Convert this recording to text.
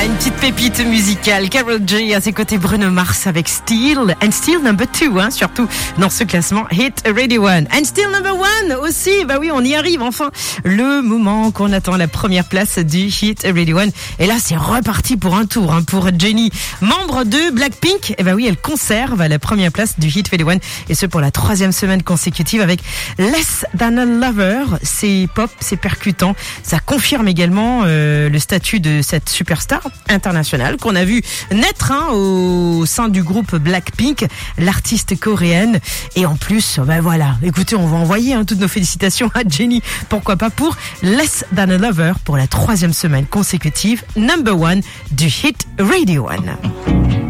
Une petite pépite musicale. Karol G à ses côtés, Bruno Mars avec Still. And Still number 2, surtout dans ce classement Hit Radio 1. And Still number 1 aussi. Bah oui, on y arrive enfin. Le moment qu'on attend, la première place du Hit Radio 1. Et là, c'est reparti pour un tour, pour Jennie. Membre de Blackpink. Et bah oui, elle conserve la première place du Hit Radio 1. Et ce pour la 3e semaine consécutive avec Less Than a Lover. C'est pop, c'est percutant. Ça confirme également le statut de cette superstar internationale qu'on a vu naître au sein du groupe Blackpink, l'artiste coréenne. Et en plus, voilà, écoutez, on va envoyer toutes nos félicitations à Jennie, pourquoi pas, pour Less Than a Lover pour la 3e semaine consécutive, number 1 du Hit Radio 1.